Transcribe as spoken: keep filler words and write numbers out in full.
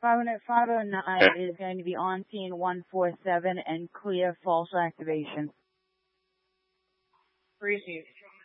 five oh five oh nine is going to be on scene one four seven and clear false activation. Received.